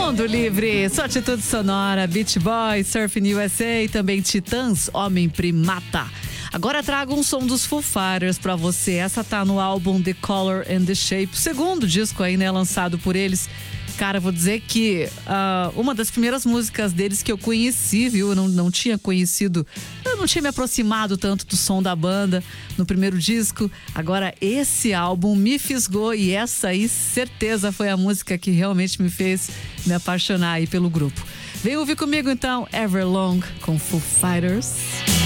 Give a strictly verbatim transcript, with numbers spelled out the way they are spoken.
Mundo Livre, sua atitude sonora, Beach Boys, Surfing U S A e também Titãs, Homem Primata. Agora trago um som dos Foo Fighters pra você. Essa tá no álbum The Color and the Shape, o segundo disco aí, né, lançado por eles. Cara, vou dizer que uh, uma das primeiras músicas deles que eu conheci, viu? Eu não, não tinha conhecido, eu não tinha me aproximado tanto do som da banda no primeiro disco. Agora esse álbum me fisgou e essa aí, certeza, foi a música que realmente me fez me apaixonar aí pelo grupo. Vem ouvir comigo então, Everlong com Foo Fighters.